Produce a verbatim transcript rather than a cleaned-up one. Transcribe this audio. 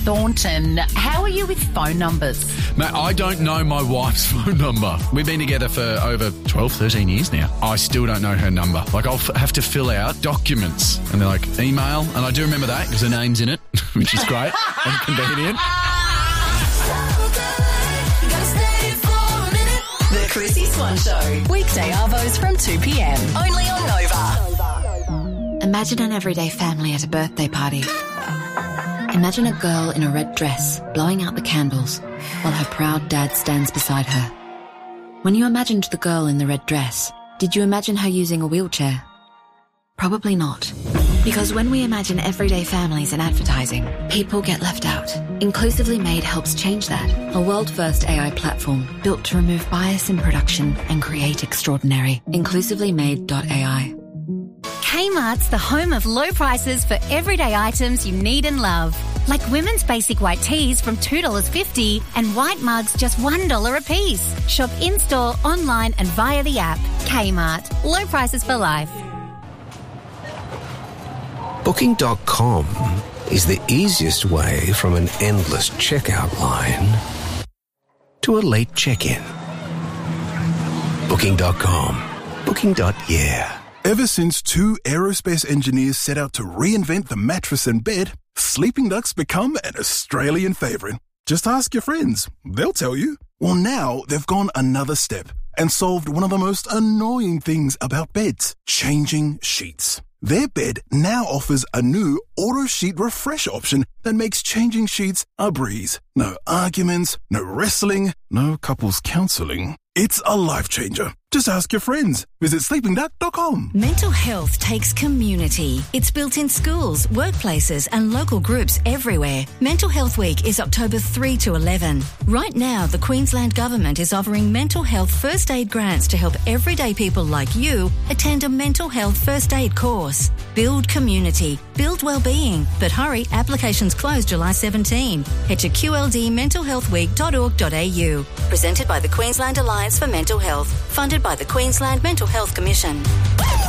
Thornton. How are you with phone numbers? Mate, I don't know my wife's phone number. We've been together for over twelve, thirteen years now. I still don't know her number. Like, I'll f- have to fill out documents and they're like, email. And I do remember that because her name's in it, which is great and convenient. The Chrissy Swan Show. Weekday arvos from two p.m. Only on Nova. Imagine an everyday family at a birthday party. Imagine a girl in a red dress blowing out the candles while her proud dad stands beside her. When you imagined the girl in the red dress, did you imagine her using a wheelchair? Probably not. Because when we imagine everyday families in advertising, people get left out. Inclusively Made helps change that. A world-first A I platform built to remove bias in production and create extraordinary. inclusively made dot A I. Kmart's the home of low prices for everyday items you need and love. Like women's basic white tees from two dollars fifty and white mugs just one dollar a piece. Shop in-store, online and via the app. Kmart. Low prices for life. Booking dot com is the easiest way from an endless checkout line to a late check-in. Booking dot com. Booking. Yeah. Ever since two aerospace engineers set out to reinvent the mattress and bed, Sleeping Duck's become an Australian favourite. Just ask your friends. They'll tell you. Well, now they've gone another step and solved one of the most annoying things about beds, changing sheets. Their bed now offers a new auto sheet refresh option that makes changing sheets a breeze. No arguments, no wrestling, no couples counselling. It's a life changer. Just ask your friends. Visit sleeping duck dot com. Mental health takes community. It's built in schools, workplaces and local groups everywhere. Mental Health Week is October third to eleven. Right now, the Queensland Government is offering mental health first aid grants to help everyday people like you attend a mental health first aid course. Build community. Build wellbeing. But hurry, applications close July seventeenth. Head to q l d mental health week dot org dot a u. Presented by the Queensland Alliance for Mental Health. Funded by the Queensland Mental Health Commission.